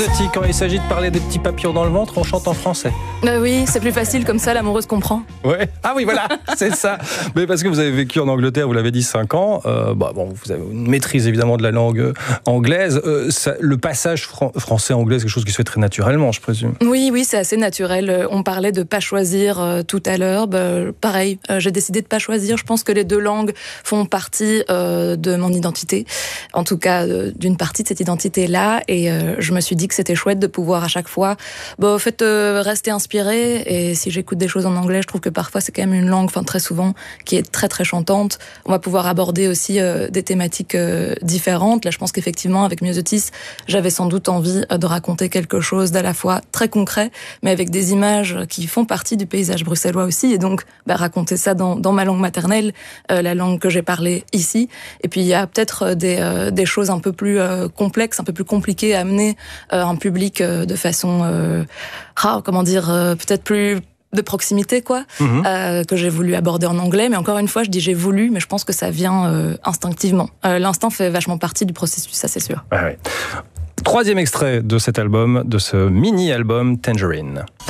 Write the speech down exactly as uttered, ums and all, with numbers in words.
Quand il s'agit de parler des petits papillons dans le ventre, on chante en français. Bah oui, c'est plus facile comme ça, l'amoureuse comprend. Ouais. Ah oui, voilà, c'est ça. Mais parce que vous avez vécu en Angleterre, vous l'avez dit, cinq ans. Euh, bah bon, vous avez une maîtrise évidemment de la langue anglaise. Euh, ça, le passage fran- français-anglais, c'est quelque chose qui se fait très naturellement, je présume. Oui, oui, c'est assez naturel. On parlait de pas choisir euh, tout à l'heure. Bah, pareil, euh, j'ai décidé de pas choisir. Je pense que les deux langues font partie euh, de mon identité. En tout cas, euh, d'une partie de cette identité-là. Et euh, je me suis dit que c'était chouette de pouvoir à chaque fois, bon, en fait, euh, rester inspiré. Et si j'écoute des choses en anglais, je trouve que parfois c'est quand même une langue, enfin très souvent, qui est très très chantante. On va pouvoir aborder aussi euh, des thématiques euh, différentes. Là, je pense qu'effectivement, avec Myosotis, j'avais sans doute envie euh, de raconter quelque chose d'à la fois très concret, mais avec des images qui font partie du paysage bruxellois aussi. Et donc, bah, raconter ça dans, dans ma langue maternelle, euh, la langue que j'ai parlée ici. Et puis, il y a peut-être des, euh, des choses un peu plus euh, complexes, un peu plus compliquées à amener euh, un public euh, de façon, euh, ah, comment dire, euh, peut-être plus de proximité, quoi, mmh. euh, que j'ai voulu aborder en anglais. Mais encore une fois, je dis j'ai voulu, mais je pense que ça vient euh, instinctivement. Euh, l'instinct fait vachement partie du processus, ça c'est sûr. Ah ouais. Troisième extrait de cet album, de ce mini-album Tangerine.